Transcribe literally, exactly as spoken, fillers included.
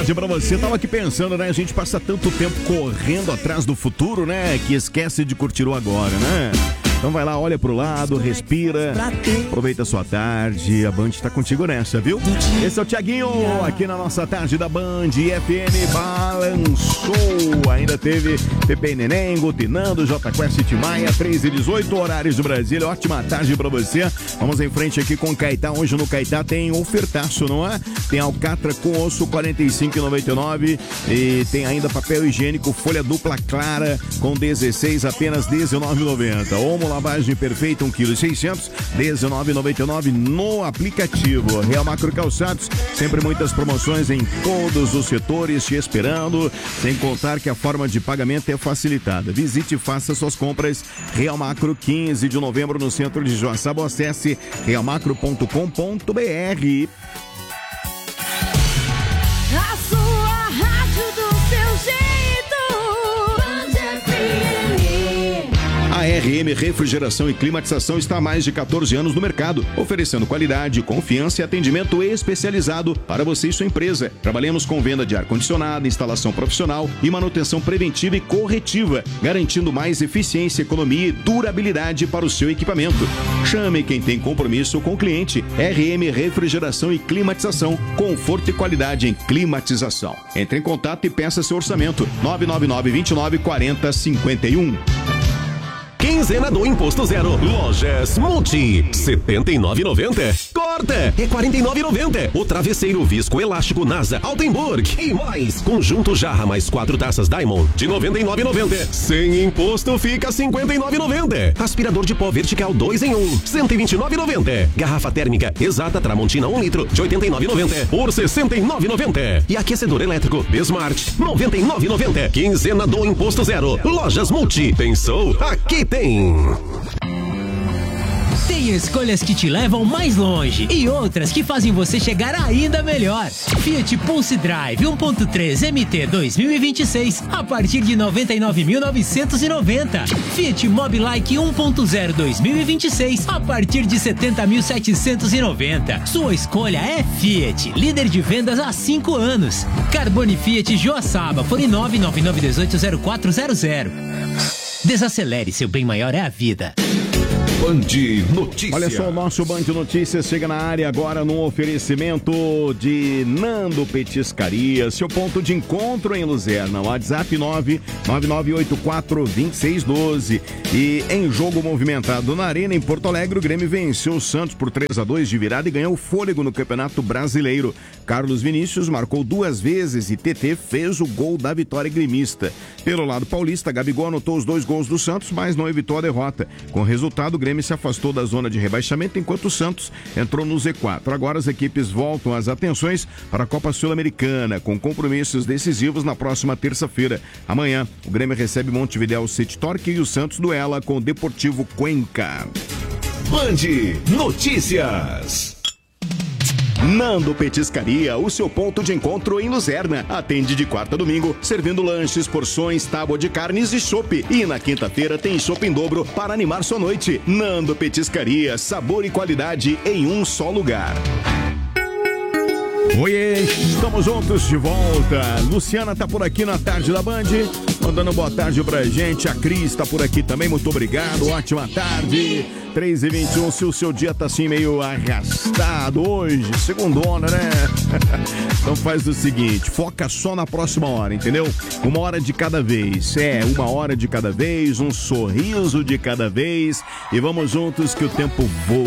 tarde pra você. Tava aqui pensando, né? A gente passa tanto tempo correndo atrás do futuro, né? Que esquece de curtir o agora, né? Então vai lá, olha pro lado, respira, aproveita a sua tarde, a Band tá contigo nessa, viu? Esse é o Thiaguinho, aqui na nossa tarde da Band, F M balançou, ainda teve Pepe e Neném, Gutinando, J Quest Tim Maia, três e dezoito, horários de Brasília, ótima tarde pra você. Vamos em frente aqui com o Caetá, hoje no Caetá tem ofertaço, não é? Tem alcatra com osso, quarenta e cinco reais e noventa e nove centavos e tem ainda papel higiênico, folha dupla clara com dezesseis, apenas dezenove reais e noventa centavos. Omo lavagem perfeita, um vírgula seiscentos quilos, dezenove reais e noventa e nove centavos no aplicativo. Real Macro Calçados, sempre muitas promoções em todos os setores te esperando, sem contar que a forma de pagamento é facilitada. Visite e faça suas compras. Real Macro, quinze de novembro, no centro de Joaçaba. Acesse real macro ponto com ponto b r. A sua rádio do seu jeito. A R M Refrigeração e Climatização está há mais de quatorze anos no mercado, oferecendo qualidade, confiança e atendimento especializado para você e sua empresa. Trabalhamos com venda de ar-condicionado, instalação profissional e manutenção preventiva e corretiva, garantindo mais eficiência, economia e durabilidade para o seu equipamento. Chame quem tem compromisso com o cliente. R M Refrigeração e Climatização, conforto e qualidade em climatização. Entre em contato e peça seu orçamento. nove nove nove, dois nove, quatro zero cinco um. Quinzena do Imposto Zero. Lojas Multi. setenta e nove reais e noventa centavos. Corta. É quarenta e nove reais e noventa centavos. O travesseiro visco elástico NASA Altenburg. E mais. Conjunto jarra mais quatro taças Diamond de noventa e nove reais e noventa centavos. Sem imposto fica cinquenta e nove reais e noventa centavos. Aspirador de pó vertical dois em um. cento e vinte e nove reais e noventa centavos. Garrafa térmica exata Tramontina um litro de oitenta e nove reais e noventa centavos por sessenta e nove reais e noventa centavos. E aquecedor elétrico Besmart noventa e nove reais e noventa centavos. Quinzena do Imposto Zero. Lojas Multi. Pensou? Aqui tem. Tem escolhas que te levam mais longe e outras que fazem você chegar ainda melhor. Fiat Pulse Drive um ponto três M T dois mil e vinte e seis a partir de noventa e nove mil novecentos e noventa. Fiat Mobilike um ponto zero dois mil e vinte e seis a partir de setenta mil setecentos e noventa. Sua escolha é Fiat, líder de vendas há cinco anos. Carbone Fiat Joaçaba, fone nove nove nove um oito zero quatro zero zero. Desacelere, seu bem maior é a vida. Band Notícias. Olha só, o nosso Band Notícias chega na área agora no oferecimento de Nando Petiscaria, seu ponto de encontro em Luzerna. WhatsApp nove nove nove oito quatro dois seis um dois. E em jogo movimentado na Arena, em Porto Alegre, o Grêmio venceu o Santos por três a dois de virada e ganhou fôlego no Campeonato Brasileiro. Carlos Vinícius marcou duas vezes e T T fez o gol da vitória gremista. Pelo lado paulista, Gabigol anotou os dois gols do Santos, mas não evitou a derrota. Com o resultado, o Grêmio se afastou da zona de rebaixamento, enquanto o Santos entrou no Z quatro. Agora as equipes voltam as atenções para a Copa Sul-Americana, com compromissos decisivos na próxima terça-feira. Amanhã, o Grêmio recebe Montevidéu City Torque e o Santos duela com o Deportivo Cuenca. Band Notícias. Nando Petiscaria, o seu ponto de encontro em Luzerna. Atende de quarta a domingo, servindo lanches, porções, tábua de carnes e chopp. E na quinta-feira tem chopp em dobro para animar sua noite. Nando Petiscaria, sabor e qualidade em um só lugar. Oiê, estamos juntos de volta. Luciana tá por aqui na tarde da Band, mandando boa tarde pra gente. A Cris tá por aqui também, muito obrigado, ótima tarde. três e vinte e um, se o seu dia tá assim meio arrastado hoje, segundona, né? Então faz o seguinte, foca só na próxima hora, entendeu? Uma hora de cada vez, é, uma hora de cada vez, um sorriso de cada vez. E vamos juntos que o tempo voa.